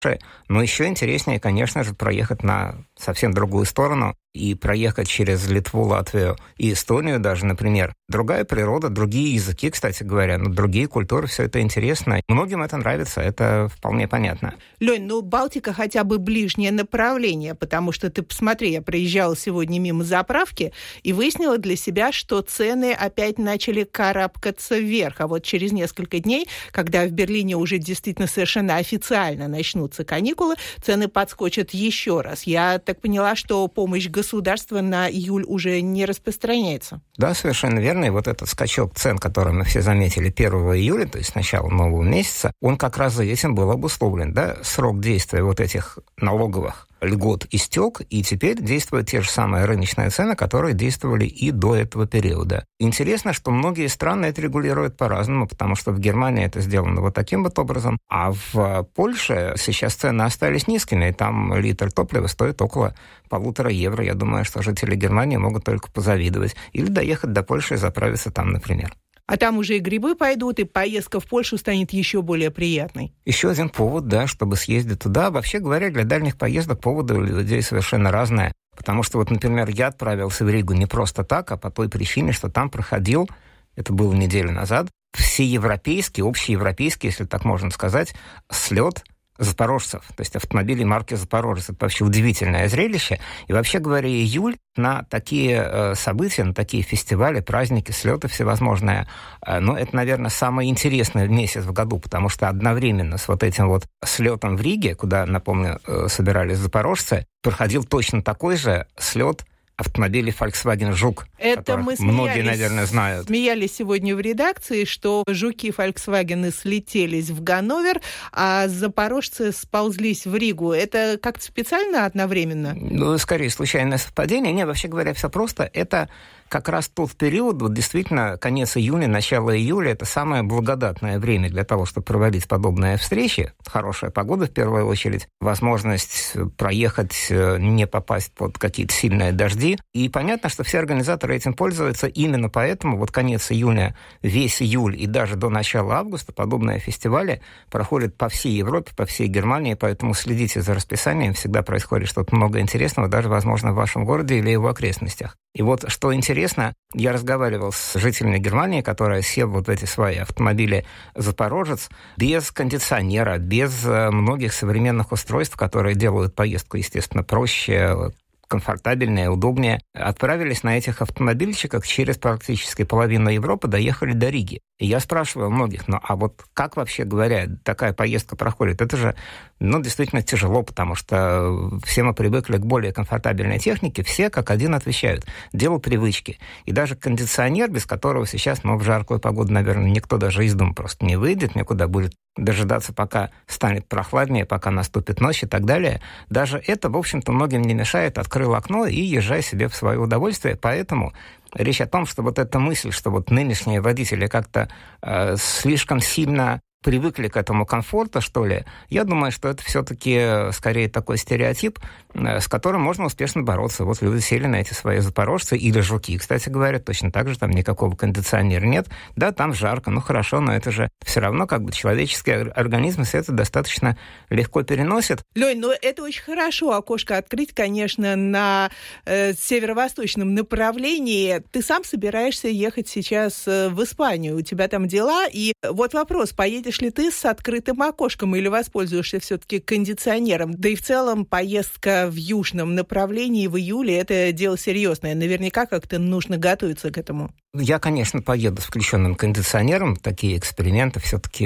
Но еще интереснее, конечно же, проехать на совсем другую сторону и проехать через Литву, Латвию и Эстонию даже, например. Другая природа, другие языки, кстати говоря, но другие культуры, все это интересно. Многим это нравится, это вполне понятно. Лёнь, Балтика хотя бы ближнее направление, потому что ты посмотри, я проезжала сегодня мимо заправки и выяснила для себя, что цены опять начали карабкаться вверх. А вот через несколько дней, когда в Берлине уже действительно совершенно официально начнутся каникулы, цены подскочат еще раз. Я так поняла, что помощь государства на июль уже не распространяется. Да, совершенно верно. И вот этот скачок цен, который мы все заметили 1 июля, то есть с начала нового месяца, он как раз за этим был обусловлен. Да? Срок действия вот этих налоговых льгот истек, и теперь действуют те же самые рыночные цены, которые действовали и до этого периода. Интересно, что многие страны это регулируют по-разному, потому что в Германии это сделано вот таким вот образом, а в Польше сейчас цены остались низкими, и там литр топлива стоит около 1,5 евро. Я думаю, что жители Германии могут только позавидовать. Или доехать до Польши и заправиться там, например. А там уже и грибы пойдут, и поездка в Польшу станет еще более приятной. Еще один повод, да, чтобы съездить туда. Вообще говоря, для дальних поездок поводы у людей совершенно разные. Потому что, вот, например, я отправился в Ригу не просто так, а по той причине, что там проходил, это было неделю назад, всеевропейский, общеевропейский, если так можно сказать, слет запорожцев, то есть автомобилей марки «Запорожец». Это вообще удивительное зрелище. И вообще говоря, июль на такие события, на такие фестивали, праздники, слеты всевозможные, это, наверное, самый интересный месяц в году, потому что одновременно с вот этим вот слетом в Риге, куда, напомню, собирались запорожцы, проходил точно такой же слет автомобилей Volkswagen Жук, это мы многие, наверное, знают. Смеялись сегодня в редакции, что жуки Volkswagen слетелись в Ганновер, а запорожцы сползлись в Ригу. Это как-то специально одновременно? Скорее, случайное совпадение. Не, вообще говоря, все просто. Это как раз тот период, вот действительно, конец июня, начало июля, это самое благодатное время для того, чтобы проводить подобные встречи. Хорошая погода, в первую очередь, возможность проехать, не попасть под какие-то сильные дожди. И понятно, что все организаторы этим пользуются. Именно поэтому вот конец июня, весь июль и даже до начала августа подобные фестивали проходят по всей Европе, по всей Германии, поэтому следите за расписанием, всегда происходит что-то много интересного, даже, возможно, в вашем городе или его окрестностях. И вот, что интересно, я разговаривал с жителями Германии, которые сев вот в эти свои автомобили «Запорожец» без кондиционера, без многих современных устройств, которые делают поездку, естественно, проще, комфортабельнее, удобнее, отправились на этих автомобильчиках через практически половину Европы, доехали до Риги. И я спрашиваю многих, а вот как вообще говоря, такая поездка проходит? Это же, действительно тяжело, потому что все мы привыкли к более комфортабельной технике, все как один отвечают. Дело привычки. И даже кондиционер, без которого сейчас, в жаркую погоду, наверное, никто даже из дома просто не выйдет, никуда будет дожидаться, пока станет прохладнее, пока наступит ночь и так далее. Даже это, в общем-то, многим не мешает. Открыл окно и езжай себе в свое удовольствие. Поэтому речь о том, что вот эта мысль, что вот нынешние водители как-то слишком сильно привыкли к этому комфорту, что ли, я думаю, что это все-таки скорее такой стереотип, с которым можно успешно бороться. Вот люди сели на эти свои запорожцы или жуки, кстати говоря, точно так же, там никакого кондиционера нет. Да, там жарко, хорошо, но это же все равно человеческий организм это достаточно легко переносит. Лёнь, это очень хорошо окошко открыть, конечно, на северо-восточном направлении. Ты сам собираешься ехать сейчас в Испанию, у тебя там дела, и вот вопрос, поедешь ли ты с открытым окошком или воспользуешься все-таки кондиционером? Да и в целом поездка в южном направлении в июле – это дело серьезное. Наверняка как-то нужно готовиться к этому. Я, конечно, поеду с включенным кондиционером. Такие эксперименты все-таки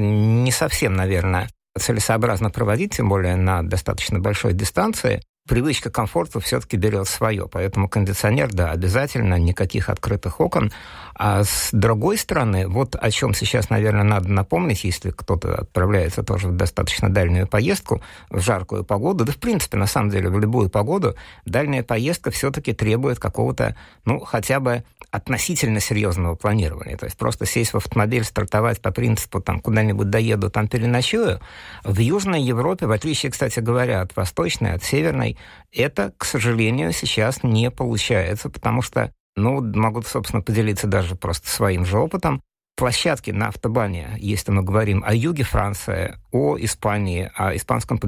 не совсем, наверное, целесообразно проводить, тем более на достаточно большой дистанции. Привычка к комфорту все-таки берет свое, поэтому кондиционер, да, обязательно, никаких открытых окон. А с другой стороны, вот о чем сейчас, наверное, надо напомнить, если кто-то отправляется тоже в достаточно дальнюю поездку, в жаркую погоду, да, в принципе, на самом деле, в любую погоду, дальняя поездка все-таки требует какого-то, хотя бы относительно серьезного планирования. То есть просто сесть в автомобиль, стартовать по принципу, куда-нибудь доеду, там переночую. В Южной Европе, в отличие, кстати говоря, от восточной, от северной, это, к сожалению, сейчас не получается, потому что, могу, собственно, поделиться даже просто своим же опытом. Площадки на автобане, если мы говорим о юге Франции, о Испании, о испанском побережье,